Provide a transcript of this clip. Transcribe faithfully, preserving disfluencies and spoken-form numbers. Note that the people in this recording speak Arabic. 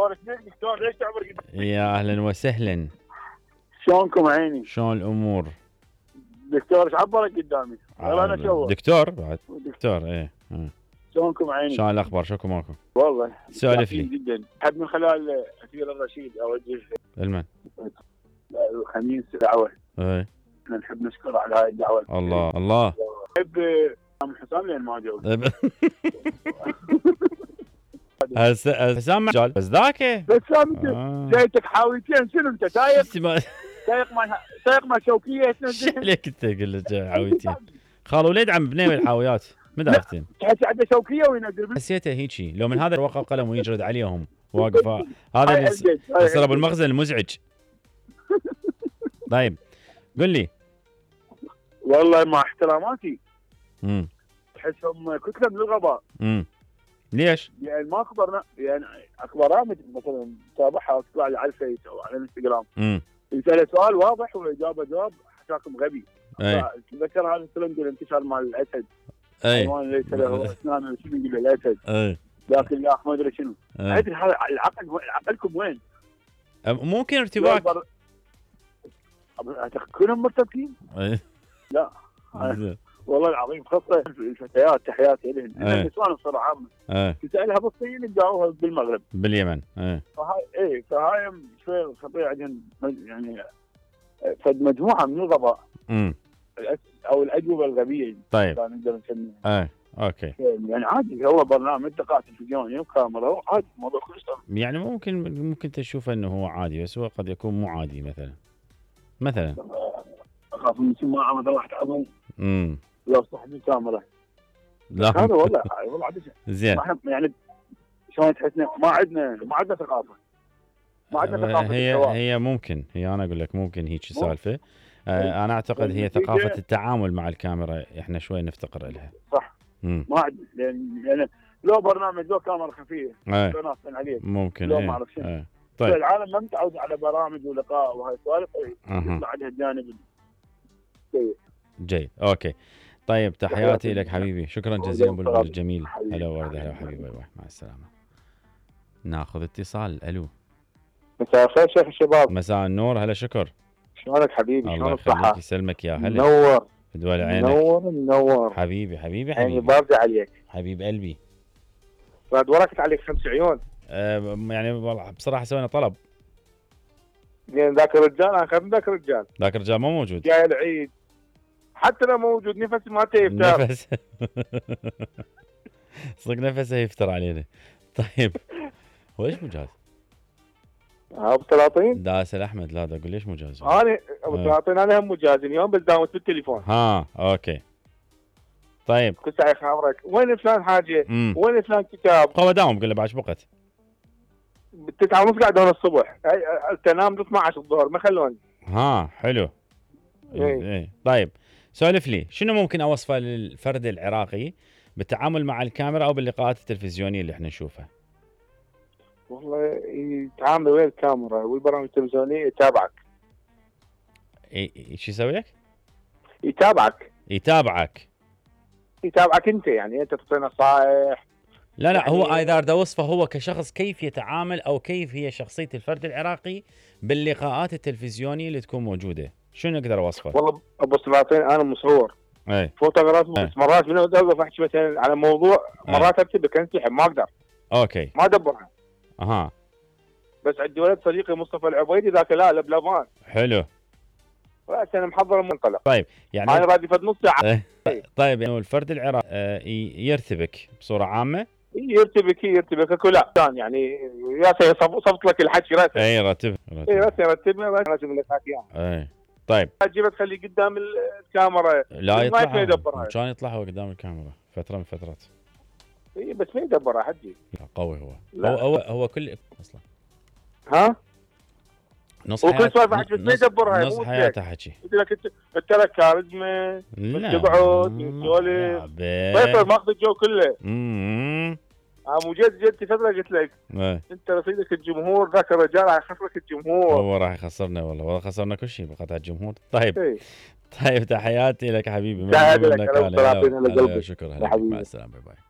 دكتور ايش بيك دكتور ليش تعبر قدامي؟ يا اهلا وسهلا. شلونكم عيني؟ شلون الامور؟ دكتور ايش عبرك قدامي؟ والله انا شو دكتور بعد دكتور ايه. اه. شلونكم عيني؟ شلون الاخبار؟ شكو ماكو؟ والله سولف لي. جدا حد من خلال اثير الرشيد اوجه المن الخميس دعوه. ايه احنا نحب نشكر على هاي الدعوه. الله الله. نحب من حسام لين ما جاوب. هسه حسام مجال بس ذاك بس انت جايتك حاويتين شنو انت سايق سايق ما سايق ما شوكيه شو عليك انت قل له حاويتين خال وليد عم بنيم الحاويات مدارتين تحس عنده شوكيه وينزل حسيته هيجي لو من هذا الوقع قلم ويجرد عليهم واقف هذا يصير ابو المخزن المزعج. طيب قل لي. والله مع احتراماتي امم تحسهم كتله من الغباء. امم ليش؟ يعني ما اخبرنا يعني اكو برامج مثلا تتابعها وتطلع لي على الفيس او على الانستغرام. امم يسال سؤال واضح واجابه جواب حساكم غبي. اي تذكر هذا الترند الانتشار مال الاسد. اي حيوان ليس له اسنان شنو يقول له الاسد. اي لكن لا ما ادري شنو. ادري هذا العقل عقلكم وين؟ ممكن ارتباك. كلهم مرتبكين؟ اي لا والله العظيم خاصه الفتيات تحياتي لهن النسوان بصراحه عامه تسالها بالصين يجاوبها بالمغرب باليمن. اي فهاي ايه فهاي شوي خطيره عندهم يعني فد مجموعه من الغباء. امم او الاجوبه الغبيه. طيب نقدر نسميها. اي اوكي يعني عادي هو برنامج دقائق تلفزيوني وكاميرا عادي الموضوع كلش يعني ممكن ممكن تشوفه انه هو عادي بس هو قد يكون مو عادي مثلا مثلا اخاف من سماعه مثلا واحد عظم امم لو صاحب الكاميرا لا هذا والله والله عادي زين احنا يعني شلون تحسنا ما عندنا ما عندنا ثقافه ما عندنا ثقافه هي الحوار. هي ممكن هي انا اقول لك ممكن هيك سالفه. آه انا اعتقد هي ثقافه التعامل مع الكاميرا احنا شوي نفتقر لها. صح. مم. ما عندنا لان يعني لو برنامج لو كاميرا خفيه ناصن عليه ممكن لو ما اعرف شنو. ايه. طيب العالم ما متعود على برامج ولقاء وهاي السوالف يطلع عليها الجانب السيء. جيد اوكي. طيب تحياتي لك حبيبي شكرا جزيلا بلبل الجميل. هلا ورده هلا حبيبي باي باي مع السلامه. ناخذ اتصال. الو مساء الخير شيخ الشباب. مساء النور. هلا شكر. شلونك حبيبي؟ الله يخليك يسلمك يا هلا. منور دول عينك. منور منور حبيبي حبيبي حبيبي يعني بارجع عليك حبيب قلبي. بعد وركت عليك خمس عيون. أه يعني والله بصراحه سوينا طلب. يعني ذاك الرجال انا خذ ذاك الرجال ذاك الرجال مو موجود. جاي العيد حتى لو موجود نفس ما يفتر. نفس صدق نفسه يفتر علينا. طيب هو ليش مو جاهز؟ ابو سلاطين داس الاحمد. لا دا اقول ليش مو جاهز؟ انا ابو سلاطين انا هم مو جاهز اليوم بس داومت بالتليفون. ها اوكي طيب كل ساعه خابرك وين فلان حاجه مم. وين فلان كتاب. هو داوم قول له بعد بقت بالتسعة ونص قاعد هون الصبح تنام اثني عشر الظهر ما خلوني. ها حلو. ايه ايه طيب سولف لي شنو ممكن اوصفه للفرد العراقي بالتعامل مع الكاميرا او باللقاءات التلفزيونيه اللي احنا نشوفها؟ والله يتعامل ويا الكاميرا والبرامج التلفزيونيه يتابعك. اي شو يسوي لك؟ يتابعك يتابعك يتابعك انت يعني انت تعطي نصائح. لا لا يعني هو اذا اريد اوصفه هو كشخص كيف يتعامل او كيف هي شخصيه الفرد العراقي باللقاءات التلفزيونيه اللي تكون موجوده شنو اقدر اوصفه؟ والله ابو سلاطين انا مصور اي فوتوغراف بس مرات من اوقف احكي مثلا على موضوع مرات اكتب انسحب ما اقدر. اوكي ما ادبرها. اها بس عندي ولد صديقي مصطفى العبيدي ذاك لا لا بلبان. حلو بس انا محضر منطلق. طيب يعني انا رادي فد نص ساعه. طيب يعني الفرد العراقي يرتبك بصوره عامه؟ يرتبك يرتبك اكو لا يعني يا صفت لك الحكي راسا. اي رتب اي راسا رتبنا بس راسا لك اي طيب تجيبه تخليه قدام الكاميرا لا يطلع ما يدبرها كان يطلع هو قدام الكاميرا فتره من فترات. اي بس ما يدبرها حجي. لا قوي هو لا. هو هو هو كل اصلا ها نص حياته وكل سالفه حكي بس ما يدبرها. نص حياته حكي قلت لك انت لك كاريزما تقعد تسولف طيب ماخذ الجو كله. امم اه مو جد جدتي فتره قلت لك ايه. انت رصيدك الجمهور ذاك الرجال راح يخسرك الجمهور. هو راح يخسرنا والله والله خسرنا كل شيء بقطع الجمهور. طيب ايه. طيب تحياتي لك حبيبي. تحياتي لك. شكرا هلا مع السلامه باي باي.